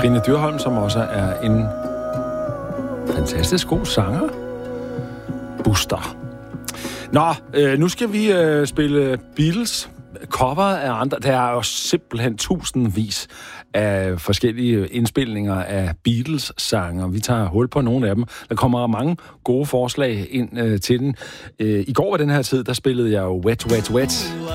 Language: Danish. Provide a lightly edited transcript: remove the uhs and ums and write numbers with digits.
Trine Dyrholm, som også er en fantastisk god sanger. Buster. Nå, nu skal vi spille Beatles cover af andre. Der er jo simpelthen tusindvis af forskellige indspilninger af Beatles-sanger. Vi tager hul på nogle af dem. Der kommer mange gode forslag ind til den. I går ved den her tid, der spillede jeg jo Wet, Wet, Wet